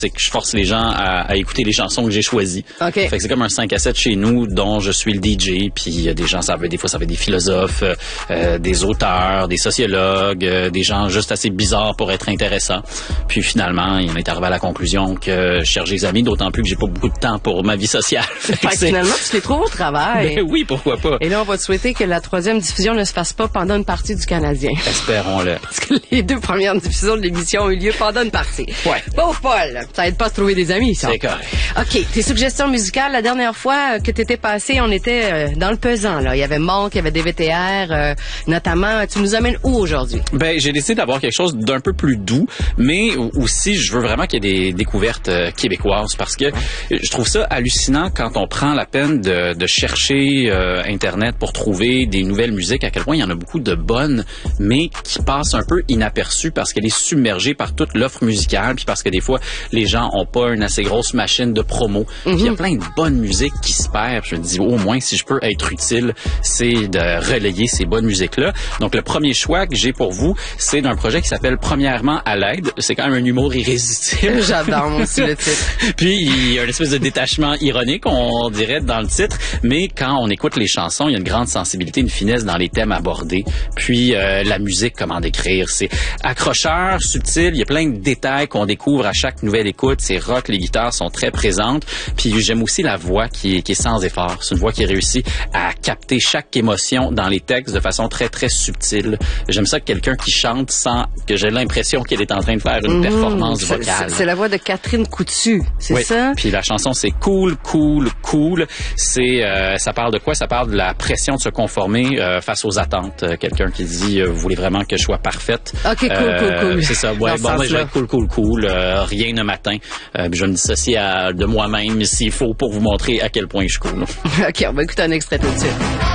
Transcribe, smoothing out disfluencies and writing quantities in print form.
c'est que je force les gens à écouter les chansons que j'ai choisies. Okay. Fait que c'est comme un 5 à 7 chez nous dont je suis le DJ, puis des gens, des fois ça va être des philosophes, des auteurs, des sociologues, des gens juste assez bizarres pour être intéressants. Puis finalement, on est arrivé à la conclusion que je cherche des amis, d'autant plus que j'ai pas beaucoup de temps pour ma vie sociale. Fait que finalement, tu les trouves au travail. Ben oui, pourquoi pas. Et là, on va te souhaiter que la 3e diffusion ne se fasse pas pendant une partie du Canadien. Espérons-le. Parce que les 2 premières diffusions de l'émission ont eu lieu pendant une partie. Ouais. Pauvre Paul, ça aide pas à se trouver des amis, ça. C'est correct. OK, tes suggestions musicales, la dernière fois que t'étais passé, on était dans le pesant, là. Il y avait Monk, il y avait DVTR, notamment. Tu nous amènes où aujourd'hui? Ben, j'ai décidé d'avoir quelque chose d'un peu plus doux, mais aussi, je veux vraiment qu'il y ait des découvertes québécoises, parce que je trouve ça hallucinant quand on prend la peine de chercher Internet pour trouver des nouvelles musiques, à quel point il y en a beaucoup de bonnes, mais qui passent un peu inaperçues parce qu'elle est submergée par toute l'offre musicale, puis parce que des fois, les gens ont pas une assez grosse machine de promo. Puis il y a plein de bonnes musiques qui se perdent. Je me dis, au moins, si je peux être utile, c'est de relayer ces bonnes musiques-là. Donc, le premier choix que j'ai pour vous, c'est d'un projet qui s'appelle Premièrement à l'aide. C'est quand même un humour irrésistible. J'adore, moi aussi, le titre. Puis, il y a une espèce de détachement ironique, on dirait, dans le titre. Mais quand on écoute les chansons, il y a une grande sensibilité, une finesse dans les thèmes abordés. Puis, la musique, comment décrire? C'est accrocheur, subtil. Il y a plein de détails qu'on découvre à chaque nouvelle écoute. C'est rock, les guitares sont très présentes. Puis j'aime aussi la voix qui est sans effort. C'est une voix qui réussit à capter chaque émotion dans les textes de façon très, très subtile. J'aime ça que quelqu'un qui chante sans que j'ai l'impression qu'elle est en train de faire une performance vocale. C'est la voix de Catherine Coutu, c'est oui. ça? Puis la chanson, c'est Cool, Cool, Cool. C'est, ça parle de quoi? Ça parle de la pression de se conformer face aux attentes. Quelqu'un qui dit, vous voulez vraiment que je sois parfaite? OK, cool. C'est ça. Ouais, bon, je vais être cool. Rien ne m'atteint. Je me dissocie de moi-même s'il faut pour vous montrer à quel point je suis cool. OK, on va écouter un extrait tout de suite.